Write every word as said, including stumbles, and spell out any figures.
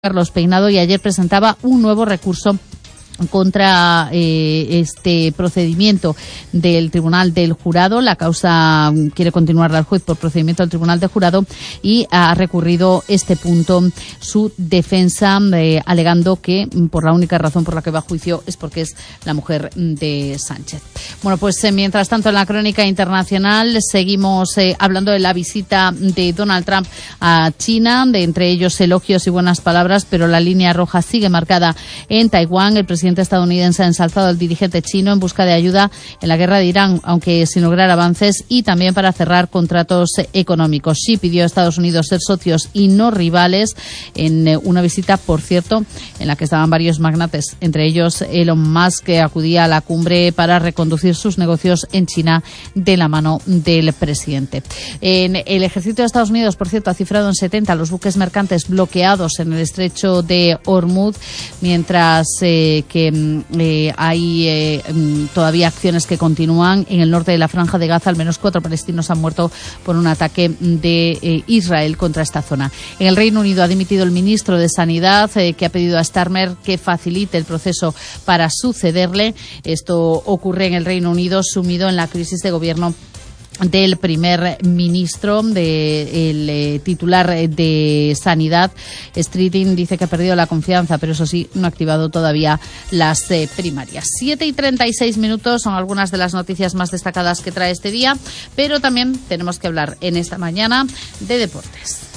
Carlos Peinado, y ayer presentaba un nuevo recurso contra eh, este procedimiento del Tribunal del Jurado. La causa quiere continuarla al juez por procedimiento del Tribunal del Jurado y ha recurrido este punto su defensa, eh, alegando que por la única razón por la que va a juicio es porque es la mujer de Sánchez. Bueno, pues eh, mientras tanto en la crónica internacional seguimos eh, hablando de la visita de Donald Trump a China, de entre ellos elogios y buenas palabras, pero la línea roja sigue marcada en Taiwán. El presidente estadounidense ha ensalzado al dirigente chino en busca de ayuda en la guerra de Irán, aunque sin lograr avances, y también para cerrar contratos económicos. Xi pidió a Estados Unidos ser socios y no rivales en una visita, por cierto, en la que estaban varios magnates, entre ellos Elon Musk, que acudía a la cumbre para reconducir sus negocios en China de la mano del presidente. En el ejército de Estados Unidos, por cierto, ha cifrado en setenta los buques mercantes bloqueados en el estrecho de Hormuz, mientras eh, que eh, hay eh, todavía acciones que continúan en el norte de la Franja de Gaza. Al menos cuatro palestinos han muerto por un ataque de eh, Israel contra esta zona. En el Reino Unido ha dimitido el ministro de Sanidad, eh, que ha pedido a Starmer que facilite el proceso para sucederle. Esto ocurre en el Reino Unido, sumido en la crisis de gobierno del primer ministro, de el eh, titular de Sanidad. Streeting dice que ha perdido la confianza, pero eso sí, no ha activado todavía las eh, primarias. siete y treinta y seis minutos son algunas de las noticias más destacadas que trae este día, pero también tenemos que hablar en esta mañana de deportes.